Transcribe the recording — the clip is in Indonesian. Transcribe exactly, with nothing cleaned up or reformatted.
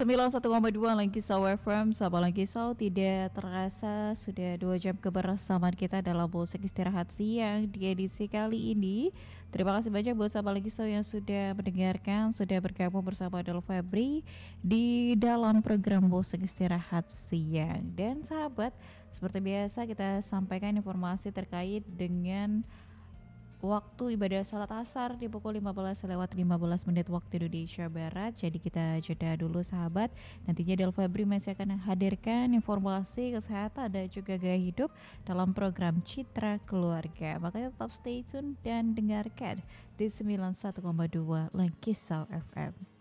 sembilan puluh satu koma dua Langkisau F M. Sahabat Langkisau, tidak terasa sudah dua jam kebersamaan kita dalam Musik Istirahat Siang di edisi kali ini. Terima kasih banyak buat sahabat Langkisau yang sudah mendengarkan, sudah bergabung bersama Adel Febri di dalam program Musik Istirahat Siang. Dan sahabat, seperti biasa kita sampaikan informasi terkait dengan waktu ibadah sholat asar di pukul lima belas lewat lima belas menit waktu Indonesia Barat. Jadi kita jeda dulu sahabat. Nantinya Del Febri masih akan menghadirkan informasi kesehatan dan juga gaya hidup dalam program Citra Keluarga. Makanya tetap stay tune dan dengarkan di sembilan puluh satu koma dua Langkisau F M.